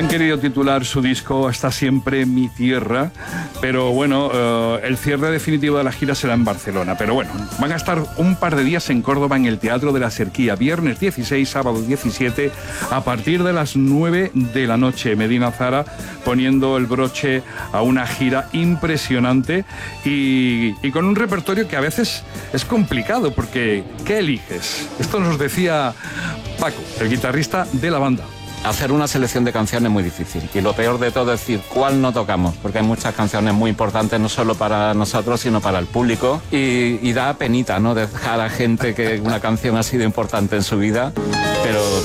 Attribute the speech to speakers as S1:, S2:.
S1: Han querido titular su disco Está siempre mi tierra, pero bueno, el cierre definitivo de la gira será en Barcelona. Pero bueno, van a estar un par de días en Córdoba en el Teatro de la Serquía, viernes 16, sábado 17, a partir de las 9 de la noche. Medina Zara poniendo el broche a una gira impresionante y con un repertorio que a veces es complicado, porque ¿qué eliges? Esto nos decía Paco, el guitarrista de la banda.
S2: Hacer una selección de canciones es muy difícil y lo peor de todo es decir cuál no tocamos, porque hay muchas canciones muy importantes no solo para nosotros sino para el público y da penita, ¿no?, dejar a gente que una canción ha sido importante en su vida.